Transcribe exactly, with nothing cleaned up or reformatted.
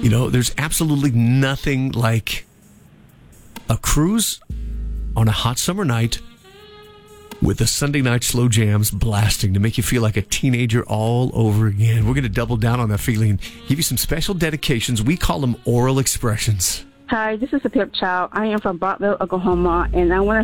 You know, there's absolutely nothing like a cruise on a hot summer night with the Sunday night slow jams blasting to make you feel like a teenager all over again. We're going to double down on that feeling and give you some special dedications. We call them oral expressions. Hi, this is a Pip Child. I am from Brockville, Oklahoma, and I want